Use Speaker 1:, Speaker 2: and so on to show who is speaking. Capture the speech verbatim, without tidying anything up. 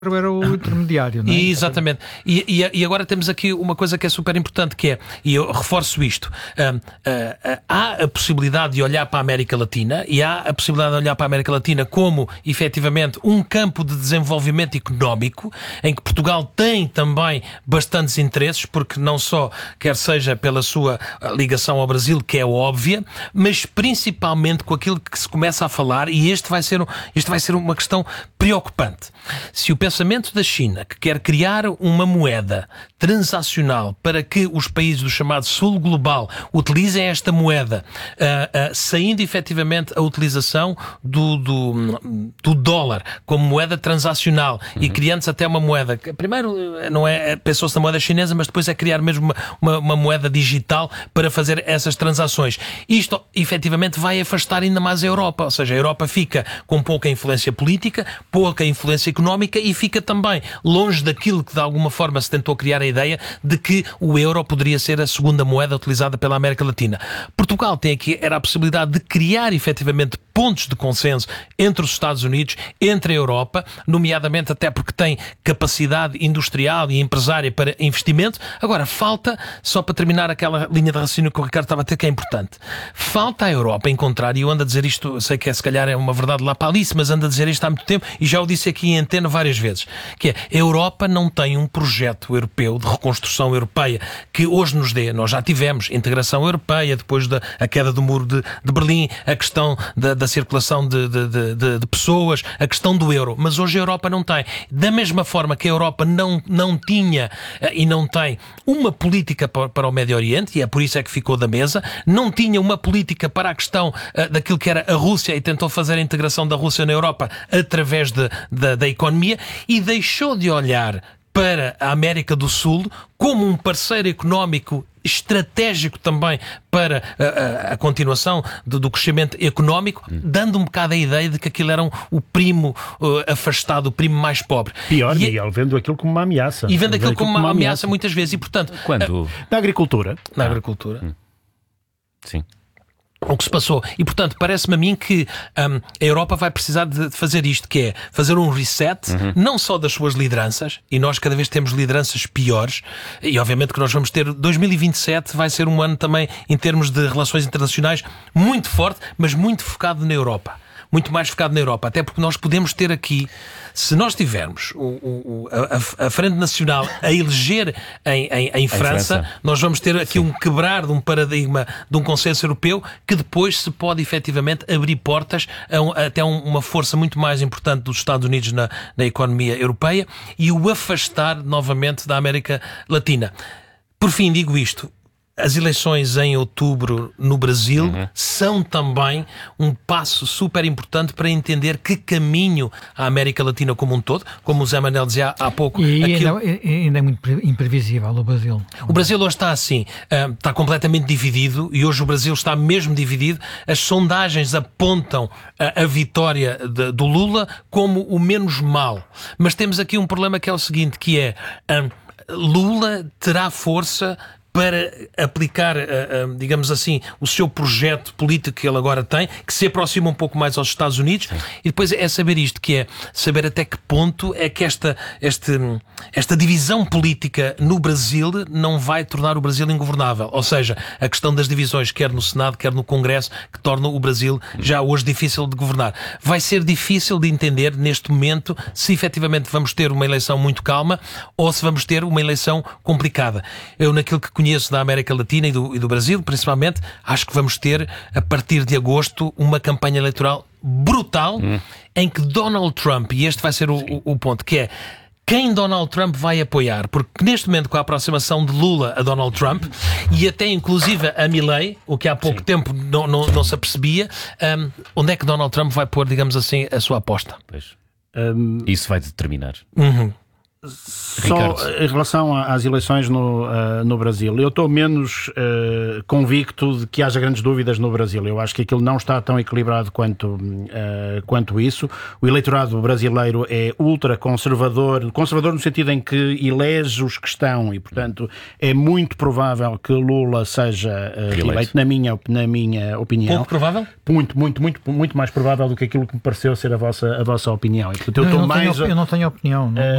Speaker 1: era o intermediário, não é?
Speaker 2: Exatamente. E, e, e agora temos aqui uma coisa que é super importante, que é, e eu reforço isto, um, uh, uh, há a possibilidade de olhar para a América Latina e há a possibilidade de olhar para a América Latina como, efetivamente, um campo de desenvolvimento económico em que Portugal tem também bastantes interesses, porque não só, quer seja pela sua ligação ao Brasil, que é óbvia, mas principalmente com aquilo que se começa a falar, e este vai ser, um, este vai ser uma questão preocupante. Se o pensamento da China, que quer criar uma moeda transacional para que os países do chamado Sul Global utilizem esta moeda, uh, uh, saindo efetivamente a utilização do, do, do dólar como moeda transacional, uhum. e criando-se até uma moeda que primeiro não é, pensou-se na moeda chinesa, mas depois é criar mesmo uma, uma, uma moeda digital para fazer essas transações. Isto efetivamente vai afastar ainda mais a Europa, ou seja, a Europa fica com pouca influência política, pouca influência económica e fica também longe daquilo que de alguma forma se tentou criar a ideia de que o euro poderia ser a segunda moeda utilizada pela América Latina. Portugal tem aqui, era a possibilidade de criar efetivamente pontos de consenso entre os Estados Unidos, entre a Europa, nomeadamente até porque tem capacidade industrial e empresária para investimento. Agora, falta, só para terminar aquela linha de raciocínio que o Ricardo estava a ter, que é importante, falta a Europa encontrar, e eu ando a dizer isto, sei que é, se calhar é uma verdade lá para Alice, mas ando a dizer isto há muito tempo e já o disse aqui em antena várias vezes, que é, a Europa não tem um projeto europeu de reconstrução europeia que hoje nos dê. Nós já tivemos integração europeia, depois da a queda do muro de, de Berlim, a questão da, da circulação de, de, de, de pessoas, a questão do euro, mas hoje a Europa não tem. Da mesma forma que a Europa não, não tinha e não tem uma política para, para o Médio Oriente, e é por isso é que ficou da mesa, não tinha uma política para a questão uh, daquilo que era a Rússia e tentou fazer a integração da Rússia na Europa através de, de, da economia, e deixou de olhar para a América do Sul como um parceiro económico estratégico também para a, a, a continuação do, do crescimento económico, hum. dando um bocado a ideia de que aquilo era um, o primo uh, afastado, o primo mais pobre.
Speaker 3: Pior, e, Miguel, vendo aquilo como uma ameaça.
Speaker 2: E vendo aquilo como uma, uma ameaça, ameaça muitas vezes. E, portanto,
Speaker 4: Quando?
Speaker 2: Uh,
Speaker 3: na agricultura.
Speaker 2: Na
Speaker 4: ah.
Speaker 2: agricultura.
Speaker 4: Hum. Sim.
Speaker 2: O que se passou. E, portanto, parece-me a mim que um, a Europa vai precisar de fazer isto, que é fazer um reset, uhum. não só das suas lideranças, e nós cada vez temos lideranças piores, e obviamente que nós vamos ter, dois mil e vinte e sete vai ser um ano também, em termos de relações internacionais, muito forte, mas muito focado na Europa. Muito mais focado na Europa, até porque nós podemos ter aqui, se nós tivermos o, o, a, a Frente Nacional a eleger em, em, em, França, em França, nós vamos ter aqui Sim. um quebrar de um paradigma, de um consenso europeu, que depois se pode efetivamente abrir portas a, a até um, uma força muito mais importante dos Estados Unidos na, na economia europeia e o afastar novamente da América Latina. Por fim, digo isto. As eleições em outubro no Brasil uhum. são também um passo super importante para entender que caminho a América Latina como um todo, como o Zé Manuel dizia há pouco.
Speaker 1: E
Speaker 2: aquilo...
Speaker 1: ainda, ainda é muito imprevisível o Brasil.
Speaker 2: O Brasil hoje está assim, está completamente dividido, e hoje o Brasil está mesmo dividido. As sondagens apontam a, a vitória de, do Lula como o menos mal. Mas temos aqui um problema que é o seguinte, que é um, Lula terá força para aplicar, digamos assim, o seu projeto político que ele agora tem, que se aproxima um pouco mais aos Estados Unidos. Sim. E depois é saber isto, que é saber até que ponto é que esta, este, esta divisão política no Brasil não vai tornar o Brasil ingovernável. Ou seja, a questão das divisões, quer no Senado, quer no Congresso, que tornam o Brasil já hoje difícil de governar. Vai ser difícil de entender, neste momento, se efetivamente vamos ter uma eleição muito calma ou se vamos ter uma eleição complicada. Eu, naquilo que conheço da América Latina e do, e do Brasil, principalmente, acho que vamos ter, a partir de agosto, uma campanha eleitoral brutal, hum. em que Donald Trump, e este vai ser o, o, o ponto, que é quem Donald Trump vai apoiar, porque neste momento, com a aproximação de Lula a Donald Trump, e até inclusive a Milley, o que há pouco Sim. tempo não, não, não se apercebia, um, onde é que Donald Trump vai pôr, digamos assim, a sua aposta?
Speaker 4: Pois. Um... Isso vai determinar.
Speaker 2: Uhum.
Speaker 3: Só em relação às eleições no, uh, no Brasil, eu estou menos uh, convicto de que haja grandes dúvidas no Brasil. Eu acho que aquilo não está tão equilibrado quanto, uh, quanto isso. O eleitorado brasileiro é ultraconservador, conservador no sentido em que elege os que estão e, portanto, é muito provável que Lula seja uh, eleito, na minha, na minha opinião.
Speaker 2: Pouco provável?
Speaker 3: Muito, muito, muito, muito mais provável do que aquilo que me pareceu ser a vossa, a vossa opinião. E, portanto, eu,
Speaker 1: eu,
Speaker 3: estou
Speaker 1: não
Speaker 3: mais
Speaker 1: tenho, eu não tenho opinião. Não.